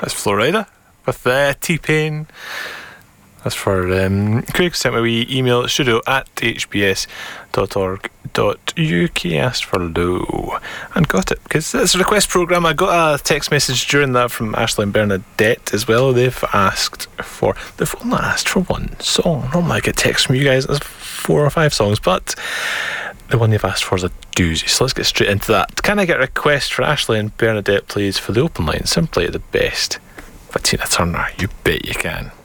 That's Florida with T-Pain. That's for Craig. Sent me a wee email at studio@hbs.org.uk. Asked for Low and got it, because it's a request programme. I got a text message during that from Ashley and Bernadette as well. They've only asked for one song. Normally I get texts from you guys, there's 4 or 5 songs, but the one they've asked for is a doozy, so let's get straight into that. Can I get a request for Ashley and Bernadette, please, for the open line? Simply the best by Tina Turner. You bet you can.